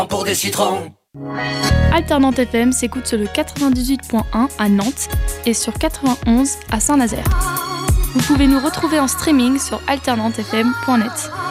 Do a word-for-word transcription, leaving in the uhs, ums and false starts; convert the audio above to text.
pour des citrons. Alternante F M s'écoute sur le quatre-vingt-dix-huit point un à Nantes et sur quatre-vingt-onze à Saint-Nazaire. Vous pouvez nous retrouver en streaming sur alternante f m point net.